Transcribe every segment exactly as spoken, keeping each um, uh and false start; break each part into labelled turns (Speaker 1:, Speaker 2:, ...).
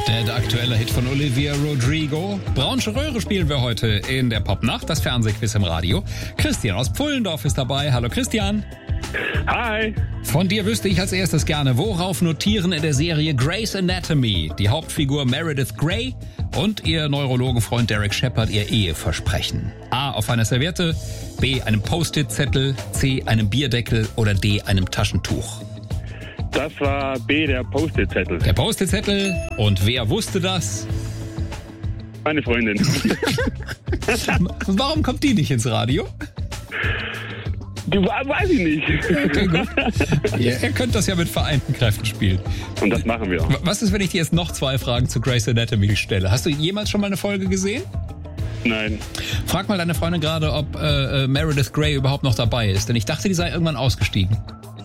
Speaker 1: Der aktuelle Hit von Olivia Rodrigo. Braunsche Röhre spielen wir heute in der Popnacht, das Fernsehquiz im Radio. Christian aus Pfullendorf ist dabei. Hallo Christian.
Speaker 2: Hi.
Speaker 1: Von dir wüsste ich als erstes gerne, worauf notieren in der Serie Grey's Anatomy die Hauptfigur Meredith Grey und ihr Neurologenfreund Derek Shepherd ihr Eheversprechen? A. Auf einer Serviette, B. einem Post-it-Zettel, C. einem Bierdeckel oder D. einem Taschentuch?
Speaker 2: Das war B, der Post-it-Zettel.
Speaker 1: Der Post-it-Zettel. Und wer wusste das?
Speaker 2: Meine Freundin.
Speaker 1: Warum kommt die nicht ins Radio?
Speaker 2: Du, weiß ich nicht.
Speaker 1: Okay, gut. Ihr, ihr könnt das ja mit vereinten Kräften spielen.
Speaker 2: Und das machen wir.
Speaker 1: Was ist, wenn ich dir jetzt noch zwei Fragen zu Grey's Anatomy stelle? Hast du jemals schon mal eine Folge gesehen?
Speaker 2: Nein.
Speaker 1: Frag mal deine Freundin gerade, ob äh, Meredith Grey überhaupt noch dabei ist. Denn ich dachte, die sei irgendwann ausgestiegen.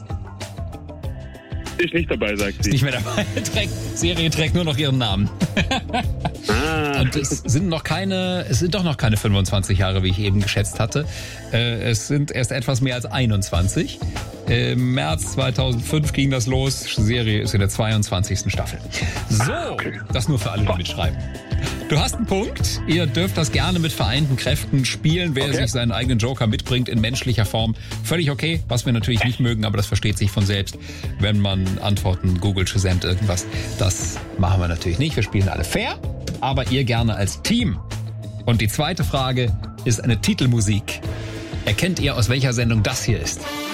Speaker 2: Ist nicht dabei, sagt sie.
Speaker 1: Ist nicht mehr dabei. Trägt, Serie trägt nur noch ihren Namen.
Speaker 2: Ah.
Speaker 1: Und es sind noch keine, es sind doch noch keine fünfundzwanzig Jahre, wie ich eben geschätzt hatte. Äh, es sind erst etwas mehr als einundzwanzig. Im März zweitausendfünf ging das los. Die Serie ist in der zweiundzwanzigsten Staffel. So, das nur für alle, die mitschreiben. Du hast einen Punkt. Ihr dürft das gerne mit vereinten Kräften spielen. Wer
Speaker 2: okay.
Speaker 1: sich seinen eigenen Joker mitbringt in menschlicher Form, völlig okay. Was wir natürlich nicht mögen, aber das versteht sich von selbst, wenn man Antworten googelt, Shazam, irgendwas. Das machen wir natürlich nicht. Wir spielen alle fair, aber ihr gerne als Team. Und die zweite Frage ist eine Titelmusik. Erkennt ihr, aus welcher Sendung das hier ist?